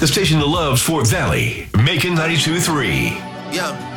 the station that loves Fort Valley, Macon 92.3. Yeah.